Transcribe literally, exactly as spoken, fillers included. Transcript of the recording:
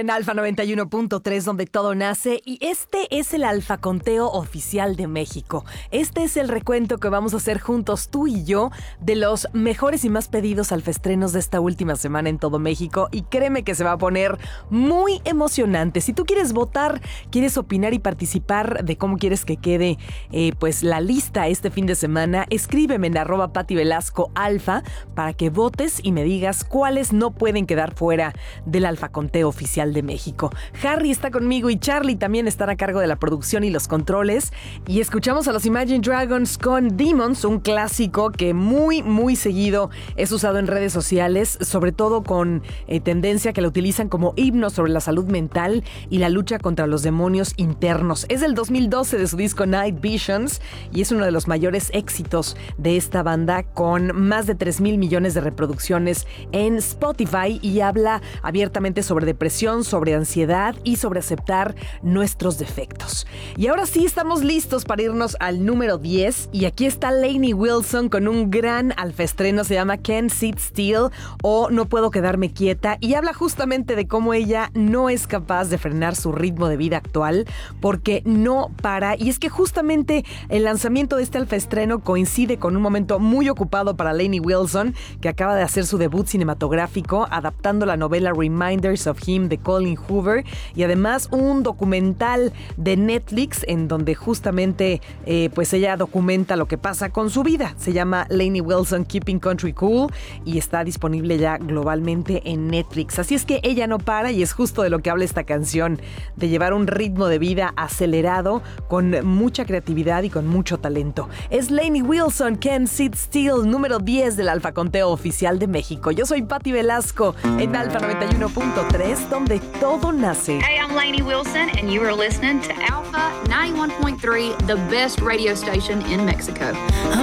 En Alfa noventa y uno punto tres, donde todo nace, y este es el Alfa Conteo Oficial de México. Este es el recuento que vamos a hacer juntos tú y yo de los mejores y más pedidos alfaestrenos de esta última semana en todo México, y créeme que se va a poner muy emocionante. Si tú quieres votar, quieres opinar y participar de cómo quieres que quede eh, pues la lista este fin de semana, escríbeme en arroba Pati Velasco Alfa para que votes y me digas cuáles no pueden quedar fuera del Alfa Conteo Oficial de México. Harry está conmigo y Charlie también están a cargo de la producción y los controles, y escuchamos a los Imagine Dragons con Demons, un clásico que muy muy seguido es usado en redes sociales, sobre todo con eh, tendencia que lo utilizan como himno sobre la salud mental y la lucha contra los demonios internos. Es del dos mil doce, de su disco Night Visions, y es uno de los mayores éxitos de esta banda, con más de tres mil millones de reproducciones en Spotify, y habla abiertamente sobre depresión, sobre ansiedad y sobre aceptar nuestros defectos. Y ahora sí estamos listos para irnos al número diez, y aquí está Lainey Wilson con un gran alfaestreno, se llama Can't Sit Still o No Puedo Quedarme Quieta, y habla justamente de cómo ella no es capaz de frenar su ritmo de vida actual porque no para. Y es que justamente el lanzamiento de este alfaestreno coincide con un momento muy ocupado para Lainey Wilson, que acaba de hacer su debut cinematográfico adaptando la novela Reminders of Him de Colin Hoover, y además un documental de Netflix en donde justamente eh, pues ella documenta lo que pasa con su vida. Se llama Lainey Wilson Keeping Country Cool y está disponible ya globalmente en Netflix. Así es que ella no para, y es justo de lo que habla esta canción, de llevar un ritmo de vida acelerado con mucha creatividad y con mucho talento. Es Lainey Wilson, Can't Sit Still, número diez del Alfa Conteo Oficial de México. Yo soy Pati Velasco en Alfa noventa y uno punto tres, donde todo nace. Hey, I'm Lainey Wilson, and you are listening to Alpha ninety-one point three, the best radio station in Mexico.